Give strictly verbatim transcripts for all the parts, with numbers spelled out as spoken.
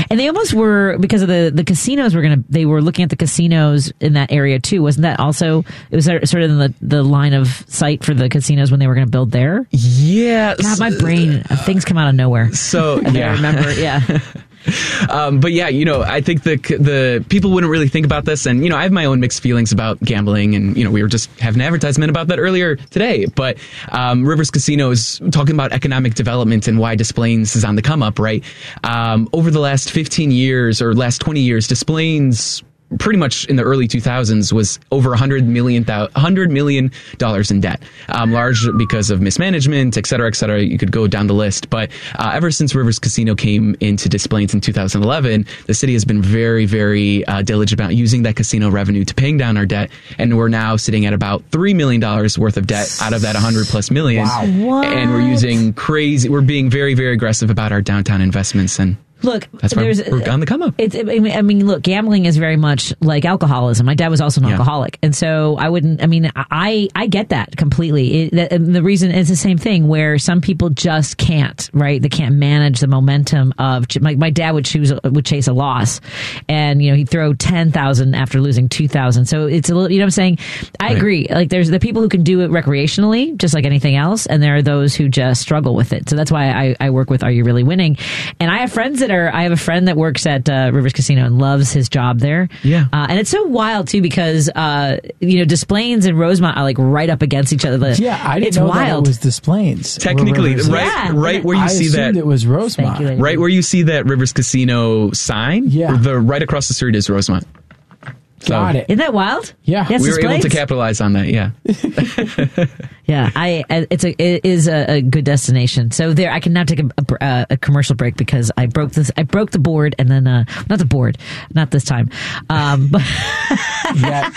And they almost were, because of the, the casinos were going to, they were looking at the casinos in that area too. Wasn't that also, it was sort of in the, the line of sight for the casinos when they were going to build there? Yeah. God, my brain, uh, things come out of nowhere. So, I yeah. remember, yeah. Um, but yeah, you know, I think the the people wouldn't really think about this, and you know, I have my own mixed feelings about gambling, and you know, we were just having an advertisement about that earlier today. But um, Rivers Casino is talking about economic development and why Des Plaines is on the come up, right? Um, over the last fifteen years or last twenty years, Des Plaines, pretty much in the early two thousands, was over one hundred million dollars one hundred million dollars in debt, um, large because of mismanagement, et cetera, et cetera. You could go down the list. But uh, ever since Rivers Casino came into Des Plaines in two thousand eleven, the city has been very, very uh, diligent about using that casino revenue to paying down our debt. And we're now sitting at about three million dollars worth of debt out of that one hundred plus million. Wow. What? And we're using crazy, we're being very, very aggressive about our downtown investments. And Look, that's why there's, we're on the come up. It's, I mean, I mean, look, gambling is very much like alcoholism. My dad was also an Yeah. alcoholic. And so I wouldn't, I mean, I, I get that completely. It, the, the reason is the same thing where some people just can't, right? They can't manage the momentum of, my, my dad would choose, would chase a loss, and, you know, he'd throw ten thousand after losing two thousand. So it's a little, you know what I'm saying? I Right. agree. Like there's the people who can do it recreationally, just like anything else. And there are those who just struggle with it. So that's why I, I work with Are You Really Winning? And I have friends that are, I have a friend that works at uh, Rivers Casino and loves his job there. Yeah. Uh, and it's so wild too because, uh, you know, Des Plaines and Rosemont are like right up against each other. The, Yeah, I didn't it's know wild. that it was Des Plaines. Technically, Rivers- right, Yeah. right where you I see assumed that, it was Rosemont. Thank you, lady. right where you see that Rivers Casino sign. Yeah. the right across the street is Rosemont. So Got it. Isn't that wild? Yeah. Yes, we Des were able Plaines? to capitalize on that. Yeah. Yeah, I it's a it is a, a good destination. So there, I can now take a, a, a commercial break because I broke this. I broke the board, and then uh, not the board, not this time, um, but Yeah.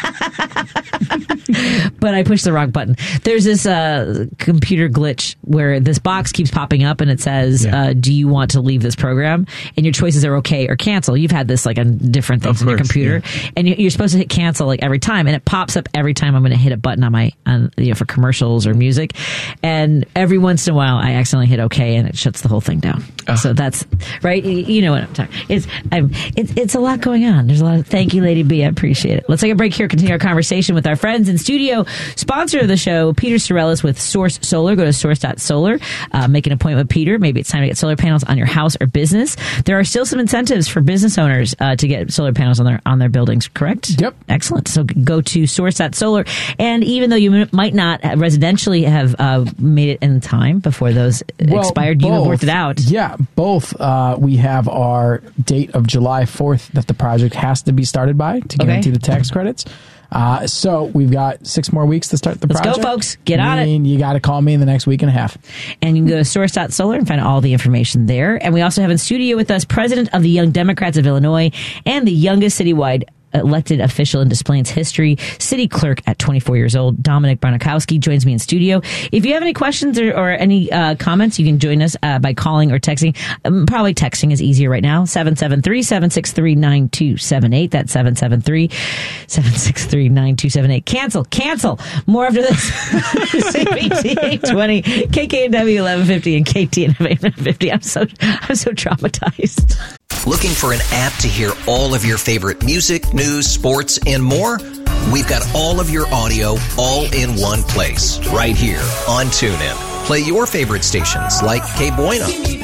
but I pushed the wrong button. There's this uh, computer glitch where this box keeps popping up, and it says, Yeah. uh, "Do you want to leave this program?" And your choices are okay or cancel. You've had this like on different things Of on your course, computer, and you- you're supposed to hit cancel like every time, and it pops up every time I'm going to hit a button on my on you know for commercials or music, and every once in a while I accidentally hit okay, and it shuts the whole thing down. Oh. So that's right. You you know what I'm talking. It's I'm it's it's a lot going on. There's a lot of thank you, Lady B. I appreciate it. Let's take a break here. Continue our conversation with our friends in studio. Sponsor of the show, Peter Sorellis with Source Solar. Go to source dot solar. Uh, make an appointment with Peter. Maybe it's time to get solar panels on your house or business. There are still some incentives for business owners uh, to get solar panels on their on their buildings. Correct? Yep. Excellent. So go to source dot solar. And even though you m- might not residentially have uh, made it in time before those Well, expired, you have both. worked it out. Yeah, both. Uh, we have our date of July fourth that the project has to be started by to Okay. guarantee the tax credits. Uh, so we've got six more weeks to start the Let's go, project. folks. Get on it. And you got to call me in the next week and a half. And you can go to source dot solar and find all the information there. And we also have in studio with us President of the Young Democrats of Illinois and the youngest citywide elected official in Des Plaines history, city clerk at twenty-four years old, Dominic Barnikowski joins me in studio. If you have any questions or, or any uh, comments, you can join us uh, by calling or texting. Um, probably texting is easier right now. seven seven three, seven six three, nine two seven eight. That's seven seven three, seven six three, nine two seven eight. Cancel, cancel. More after this. C B T eight twenty, K K N W eleven fifty, and K T N W eleven fifty. I'm so, I'm so traumatized. Looking for an app to hear all of your favorite music, news, sports, and more? We've got all of your audio all in one place, right here on TuneIn. Play your favorite stations like K Bueno,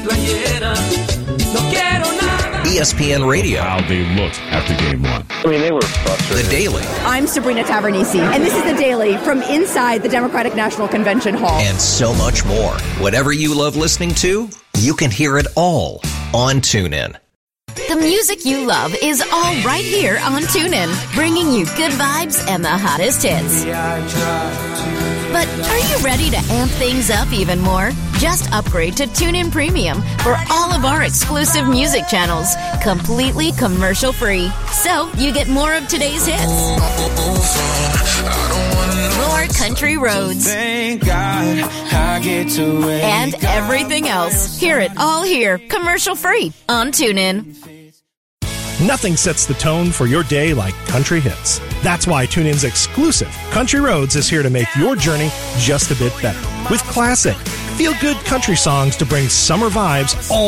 E S P N Radio, How they looked after game one. I mean, they were frustrated. The Daily, I'm Sabrina Tavernisi, and this is The Daily from inside the Democratic National Convention Hall. and so much more. Whatever you love listening to, you can hear it all on TuneIn. The music you love is all right here on TuneIn, bringing you good vibes and the hottest hits. But are you ready to amp things up even more? Just upgrade to TuneIn Premium for all of our exclusive music channels, completely commercial-free. So you get more of today's hits. More country roads. And everything else. Hear it all here, commercial-free on TuneIn. Nothing sets the tone for your day like country hits. That's why TuneIn's exclusive Country Roads is here to make your journey just a bit better. With classic, feel-good country songs to bring summer vibes all